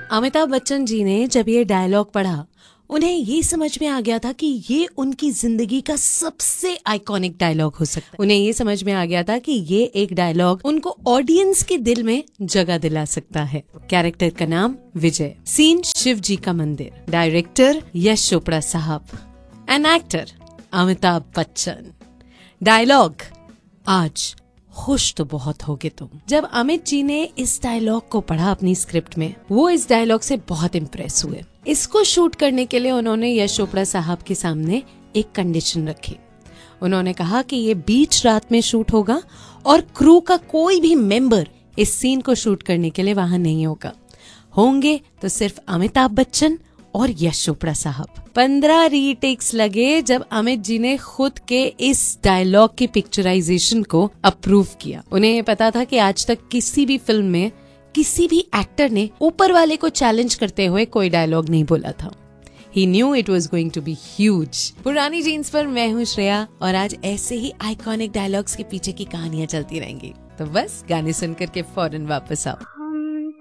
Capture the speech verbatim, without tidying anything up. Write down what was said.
अमिताभ बच्चन जी ने जब ये डायलॉग पढ़ा, उन्हें ये समझ में आ गया था कि ये उनकी जिंदगी का सबसे आइकॉनिक डायलॉग हो सकता है। उन्हें ये समझ में आ गया था कि ये एक डायलॉग उनको ऑडियंस के दिल में जगह दिला सकता है। कैरेक्टर का नाम विजय, सीन शिव जी का मंदिर, डायरेक्टर यश चोपड़ा साहब, an actor Amitabh Bachchan. Dialogue, आज खुश तो बहुत होगे तुम। जब अमित जी ने इस डायलॉग को पढ़ा अपनी स्क्रिप्ट में, वो इस डायलॉग से बहुत इम्प्रेस हुए। इसको शूट करने के लिए उन्होंने यश चोपड़ा साहब के सामने एक कंडीशन रखी। उन्होंने कहा कि ये बीच रात में शूट होगा और क्रू का कोई भी मेंबर इस सीन को शूट करने के लिए वहां नहीं होगा। होंगे तो सिर्फ अमिताभ बच्चन और यश चोपड़ा साहब। पंद्रह रीटेक्स लगे जब अमित जी ने खुद के इस डायलॉग की पिक्चराइजेशन को अप्रूव किया। उन्हें पता था कि आज तक किसी भी फिल्म में किसी भी एक्टर ने ऊपर वाले को चैलेंज करते हुए कोई डायलॉग नहीं बोला था। He knew it was going to be huge। पुरानी जीन्स पर मैं हूँ श्रेया और आज ऐसे ही आइकॉनिक डायलॉग्स के पीछे की कहानियां चलती रहेंगी। तो बस गाने सुनकर के फौरन वापस आओ।